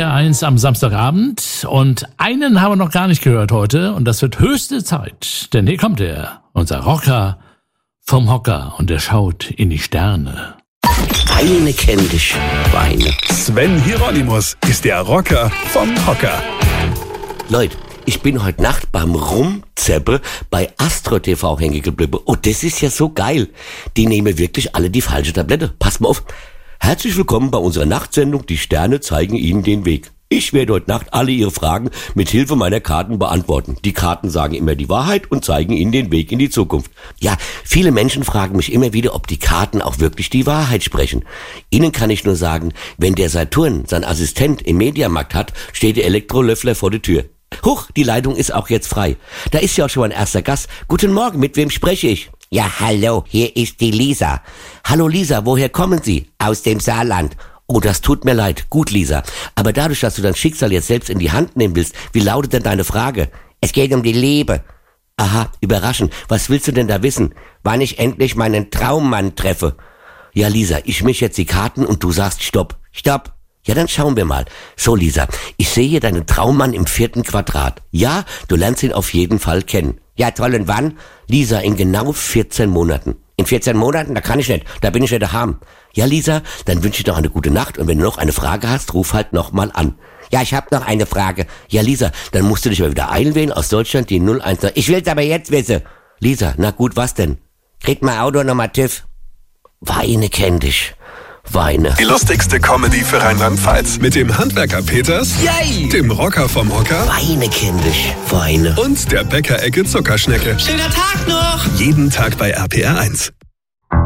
RPR1 am Samstagabend. Und einen haben wir noch gar nicht gehört heute. Und das wird höchste Zeit. Denn hier kommt er, unser Rocker vom Hocker. Und er schaut in die Sterne. Weine kenn dich, Weine. Sven Hieronymus ist der Rocker vom Hocker. Leute, ich bin heute Nacht beim Rumzeppe bei Astro TV hängen geblieben. Und das ist ja so geil. Die nehmen wirklich alle die falsche Tablette. Passt mal auf. Herzlich willkommen bei unserer Nachtsendung. Die Sterne zeigen Ihnen den Weg. Ich werde heute Nacht alle Ihre Fragen mit Hilfe meiner Karten beantworten. Die Karten sagen immer die Wahrheit und zeigen Ihnen den Weg in die Zukunft. Ja, viele Menschen fragen mich immer wieder, ob die Karten auch wirklich die Wahrheit sprechen. Ihnen kann ich nur sagen, wenn der Saturn seinen Assistent im Mediamarkt hat, steht der Elektrolöffler vor der Tür. Huch, die Leitung ist auch jetzt frei. Da ist ja auch schon mein erster Gast. Guten Morgen, mit wem spreche ich? Ja, hallo, hier ist die Lisa. Hallo Lisa, woher kommen Sie? Aus dem Saarland. Oh, das tut mir leid. Gut, Lisa. Aber dadurch, dass du dein Schicksal jetzt selbst in die Hand nehmen willst, wie lautet denn deine Frage? Es geht um die Liebe. Aha, überraschend. Was willst du denn da wissen? Wann ich endlich meinen Traummann treffe? Ja, Lisa, ich mische jetzt die Karten und du sagst Stopp. Stopp. Ja, dann schauen wir mal. So, Lisa, ich sehe hier deinen Traummann im 4. Quadrat. Ja, du lernst ihn auf jeden Fall kennen. Ja, toll, und wann? Lisa, in genau 14 Monaten. In 14 Monaten? Da kann ich nicht. Da bin ich nicht daheim. Ja, Lisa, dann wünsche ich dir noch eine gute Nacht und wenn du noch eine Frage hast, ruf halt nochmal an. Ja, ich habe noch eine Frage. Ja, Lisa, dann musst du dich mal wieder einwählen aus Deutschland, die 019. Ich will's aber jetzt wissen. Lisa, na gut, was denn? Kriegt mein Auto nochmal TÜV? Weine kenn dich. Weine. Die lustigste Comedy für Rheinland-Pfalz. Mit dem Handwerker Peters, Yay! Dem Rocker vom Hocker Weine kenn dich. Weine. und der Bäckerecke Zuckerschnecke. Schöner Tag noch! Jeden Tag bei RPR1.